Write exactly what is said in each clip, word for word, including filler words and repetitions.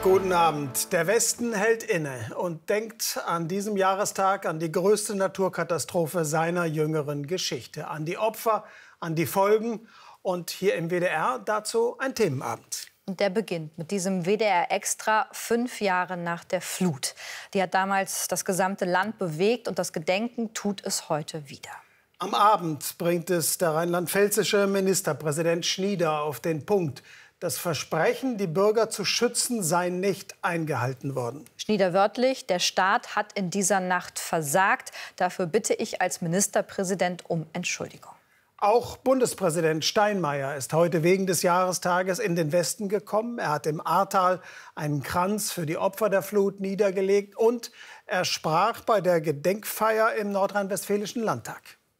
Guten Abend. Der Westen hält inne und denkt an diesem Jahrestag an die größte Naturkatastrophe seiner jüngeren Geschichte. An die Opfer, an die Folgen. Und hier im W D R dazu ein Themenabend. Und der beginnt mit diesem W D R Extra fünf Jahre nach der Flut. Die hat damals das gesamte Land bewegt und das Gedenken tut es heute wieder. Am Abend bringt es der rheinland-pfälzische Ministerpräsident Schnieder auf den Punkt. Das Versprechen, die Bürger zu schützen, sei nicht eingehalten worden. Schnieder wörtlich: Der Staat hat in dieser Nacht versagt. Dafür bitte ich als Ministerpräsident um Entschuldigung. Auch Bundespräsident Steinmeier ist heute wegen des Jahrestages in den Westen gekommen. Er hat im Ahrtal einen Kranz für die Opfer der Flut niedergelegt und er sprach bei der Gedenkfeier im nordrhein-westfälischen Landtag.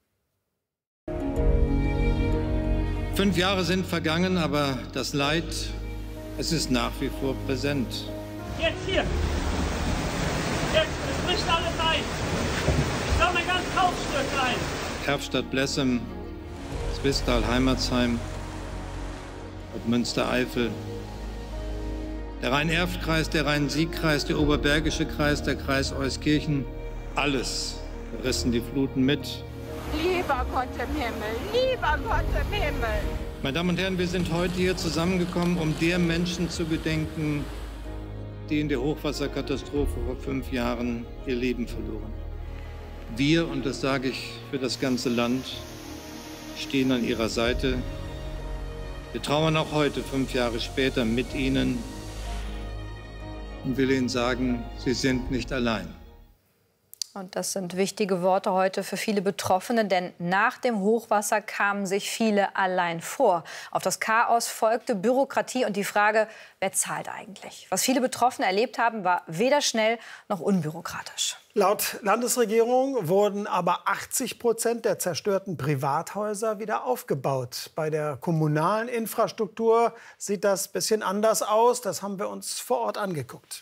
Fünf Jahre sind vergangen, aber das Leid, es ist nach wie vor präsent. Jetzt hier. Jetzt, es bricht alles ein. Ich glaube, ein ganzes Haus stürzt ein. Erftstadt, Blessem, Zwistal, Heimatsheim, Bad Münstereifel, der Rhein-Erft-Kreis, der Rhein-Sieg-Kreis, der Oberbergische Kreis, der Kreis Euskirchen, alles rissen die Fluten mit. Lieber Gott im Himmel, lieber Gott im Himmel. Meine Damen und Herren, wir sind heute hier zusammengekommen, um der Menschen zu gedenken, die in der Hochwasserkatastrophe vor fünf Jahren ihr Leben verloren. Wir, und das sage ich für das ganze Land, stehen an ihrer Seite. Wir trauern auch heute, fünf Jahre später, mit ihnen und will ihnen sagen, sie sind nicht allein. Und das sind wichtige Worte heute für viele Betroffene, denn nach dem Hochwasser kamen sich viele allein vor. Auf das Chaos folgte Bürokratie und die Frage, wer zahlt eigentlich? Was viele Betroffene erlebt haben, war weder schnell noch unbürokratisch. Laut Landesregierung wurden aber achtzig Prozent der zerstörten Privathäuser wieder aufgebaut. Bei der kommunalen Infrastruktur sieht das ein bisschen anders aus. Das haben wir uns vor Ort angeguckt.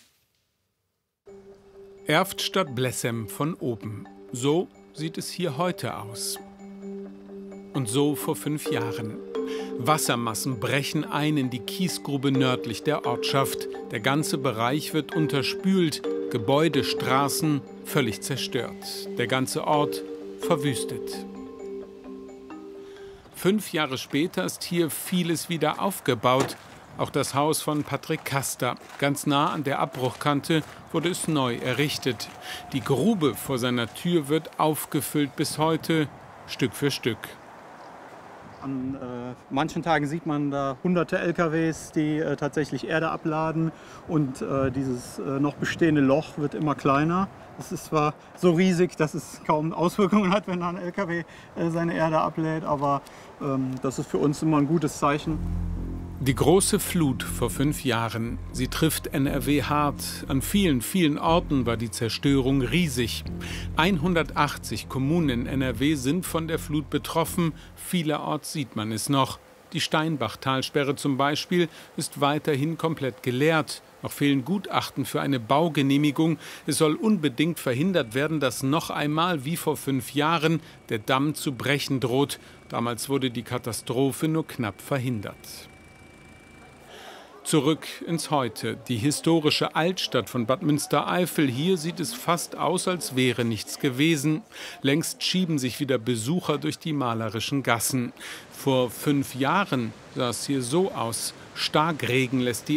Erftstadt Blessem von oben. So sieht es hier heute aus. Und so vor fünf Jahren. Wassermassen brechen ein in die Kiesgrube nördlich der Ortschaft. Der ganze Bereich wird unterspült, Gebäude, Straßen völlig zerstört. Der ganze Ort verwüstet. Fünf Jahre später ist hier vieles wieder aufgebaut. Auch das Haus von Patrick Kaster, ganz nah an der Abbruchkante, wurde es neu errichtet. Die Grube vor seiner Tür wird aufgefüllt bis heute, Stück für Stück. An äh, manchen Tagen sieht man da hunderte L K Ws, die äh, tatsächlich Erde abladen. Und äh, dieses äh, noch bestehende Loch wird immer kleiner. Es ist zwar so riesig, dass es kaum Auswirkungen hat, wenn da ein L K W äh, seine Erde ablädt, aber ähm, das ist für uns immer ein gutes Zeichen. Die große Flut vor fünf Jahren. Sie trifft N R W hart. An vielen, vielen Orten war die Zerstörung riesig. hundertachtzig Kommunen in N R W sind von der Flut betroffen. Vielerorts sieht man es noch. Die Steinbach-Talsperre zum Beispiel ist weiterhin komplett geleert. Noch fehlen Gutachten für eine Baugenehmigung. Es soll unbedingt verhindert werden, dass noch einmal, wie vor fünf Jahren, der Damm zu brechen droht. Damals wurde die Katastrophe nur knapp verhindert. Zurück ins Heute. Die historische Altstadt von Bad Münstereifel. Hier sieht es fast aus, als wäre nichts gewesen. Längst schieben sich wieder Besucher durch die malerischen Gassen. Vor fünf Jahren sah es hier so aus. Starkregen lässt die